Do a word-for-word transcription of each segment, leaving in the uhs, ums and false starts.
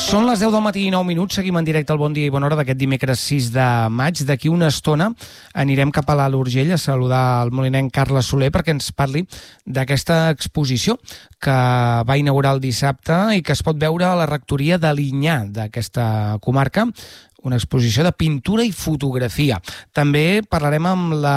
Són les deu del matí i nou minuts, seguim en directe al Bon Dia i Bona Hora d'aquest dimecres sis de maig. D'aquí una estona anirem cap a l'Alt Urgell a saludar el molinenc Carles Soler perquè ens parli d'aquesta exposició que va inaugurar el dissabte i que es pot veure a la rectoria de l'Inyà d'aquesta comarca, una exposició de pintura i fotografia. També parlarem amb la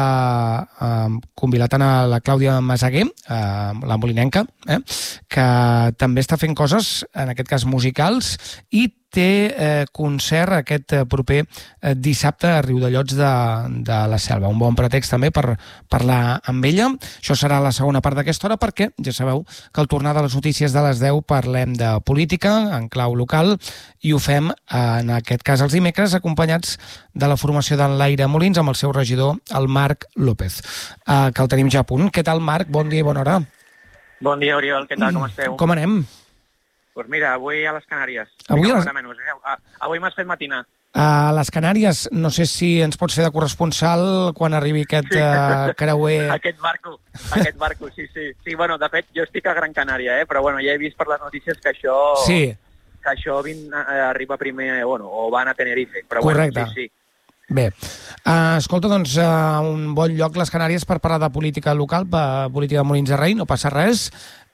eh, convilatana, la Clàudia Meseguer, eh, la molinenca, eh, que també està fent coses, en aquest cas musicals, i té eh, concert aquest eh, proper eh, dissabte a Riudellots de, de la Selva. Un bon pretext també per parlar amb ella. Això serà la segona part d'aquesta hora perquè ja sabeu que al tornar de les notícies de les deu parlem de política en clau local i ho fem en aquest cas els dimecres acompanyats de la formació d'en Laire Molins amb el seu regidor, el Marc López, eh, que el tenim ja a punt. Què tal, Marc? Bon dia i bona hora. Bon dia, Oriol. Què tal? Com esteu? Com anem? Doncs pues mira, avui a les Canàries. Avui, a les... menys, eh? avui m'has fet matinar. A les Canàries, no sé si ens pots fer de corresponsal quan arribi aquest sí. uh, creuer... aquest barco, aquest barco, sí, sí. Sí, bueno, de fet, jo estic a Gran Canària, eh? Però bueno, ja he vist per les notícies que això... Sí. Que això vin, eh, arriba primer, bueno, o van a Tenerife, però correcte. Bueno, sí, sí. Bé, uh, escolta, doncs, uh, un bon lloc les Canàries per parlar de política local, per política de Molins de Rei, no passa res,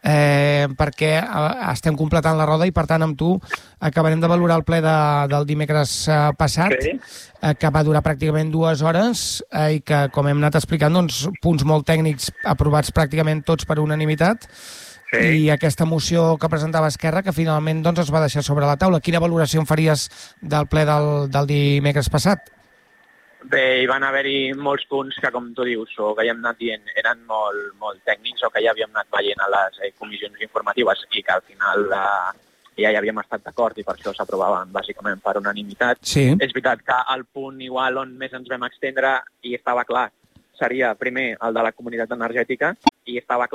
eh, perquè uh, estem completant la roda i, per tant, amb tu acabarem de valorar el ple de, del dimecres uh, passat, sí. uh, que va durar pràcticament dues hores uh, i que, com hem anat explicant, doncs, punts molt tècnics aprovats pràcticament tots per unanimitat. Sí. I aquesta moció que presentava Esquerra, que finalment doncs, es va deixar sobre la taula. Quina valoració en faries del ple del, del dimecres passat? Bé, hi van haver-hi molts punts que, com tu dius, o que ja hem anat dient, eren molt, molt tècnics o que ja havíem anat veient a les eh, comissions informatives i que al final eh, ja hi havíem estat d'acord i per això s'aprovaven bàsicament per unanimitat. Sí. És veritat que el punt igual on més ens vam extendre i estava clar seria primer el de la comunitat energètica i estava clar